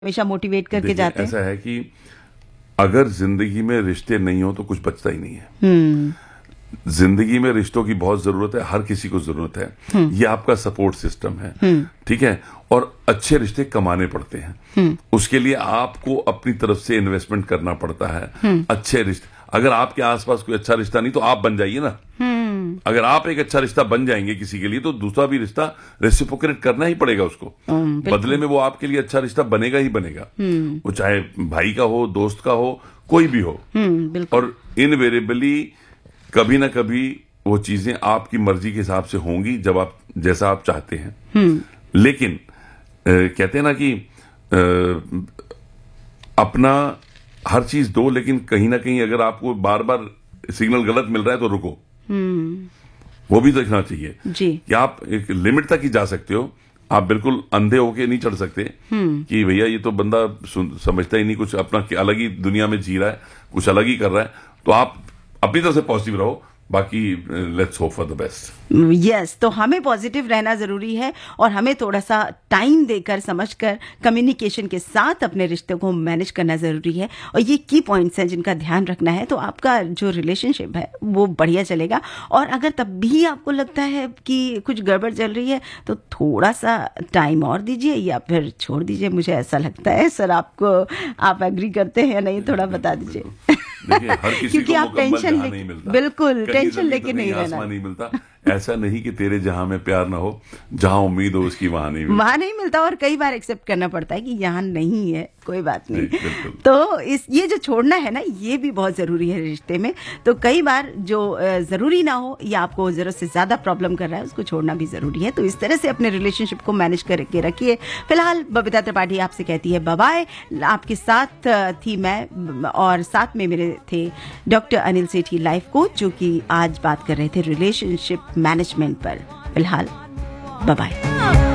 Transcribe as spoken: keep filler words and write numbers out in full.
हमेशा मोटिवेट करके जाते हैं। ऐसा है कि अगर जिंदगी में रिश्ते नहीं हो तो कुछ बचता ही नहीं है। जिंदगी में रिश्तों की बहुत जरूरत है, हर किसी को जरूरत है। ये आपका सपोर्ट सिस्टम है, ठीक है। और अच्छे रिश्ते कमाने पड़ते हैं, उसके लिए आपको अपनी तरफ से इन्वेस्टमेंट करना पड़ता है। अच्छे रिश्ते, अगर आपके आसपास कोई अच्छा रिश्ता नहीं तो आप बन जाइए ना। अगर आप एक अच्छा रिश्ता बन जाएंगे किसी के लिए तो दूसरा भी रिश्ता रेसिप्रोकेट करना ही पड़ेगा उसको। बदले में वो आपके लिए अच्छा रिश्ता बनेगा ही बनेगा, वो चाहे भाई का हो, दोस्त का हो, कोई भी हो। और इनवेरिएबली कभी ना कभी वो चीजें आपकी मर्जी के हिसाब से होंगी, जब आप जैसा आप चाहते हैं। लेकिन आ, कहते हैं ना कि आ, अपना हर चीज दो, लेकिन कहीं ना कहीं अगर आपको बार बार सिग्नल गलत मिल रहा है तो रुको। वो भी देखना चाहिए जी। कि आप एक लिमिट तक ही जा सकते हो। आप बिल्कुल अंधे होके नहीं चढ़ सकते कि भैया ये तो बंदा समझता ही नहीं, कुछ अपना अलग ही दुनिया में जी रहा है, कुछ अलग ही कर रहा है। तो आप अपनी तरफ से पॉजिटिव रहो, बाकी let's hope for the best. Yes, तो हमें पॉजिटिव रहना जरूरी है और हमें थोड़ा सा टाइम देकर समझकर कम्युनिकेशन के साथ अपने रिश्ते को मैनेज करना जरूरी है। और ये की पॉइंट्स हैं जिनका ध्यान रखना है, तो आपका जो रिलेशनशिप है वो बढ़िया चलेगा। और अगर तब भी आपको लगता है कि कुछ गड़बड़ चल रही है तो थोड़ा सा टाइम और दीजिए या फिर छोड़ दीजिए। मुझे ऐसा लगता है। सर, आपको आप एग्री करते हैं या नहीं, थोड़ा बता दीजिए। देखिए, हर किसी क्योंकि को आप टेंशन नहीं मिलता, बिल्कुल टेंशन लेके नहीं रहना, आसमान नहीं मिलता। ऐसा नहीं कि तेरे जहां में प्यार ना हो, जहां उम्मीद हो उसकी वहां नहीं मिलता। वहां नहीं मिलता और कई बार एक्सेप्ट करना पड़ता है कि यहाँ नहीं है, कोई बात नहीं। तो इस ये जो छोड़ना है ना, ये भी बहुत जरूरी है रिश्ते में। तो कई बार जो जरूरी ना हो या आपको जरूरत से ज्यादा प्रॉब्लम कर रहा है, उसको छोड़ना भी जरूरी है। तो इस तरह से अपने रिलेशनशिप को मैनेज करके रखिए। फिलहाल बबीता त्रिपाठी आपसे कहती है बाय बाय। आपके साथ थी मैं और साथ में मेरे थे डॉक्टर अनिल सेठी, लाइफ कोच, जो कि आज बात कर रहे थे रिलेशनशिप मैनेजमेंट पर। फिलहाल बाय बाय।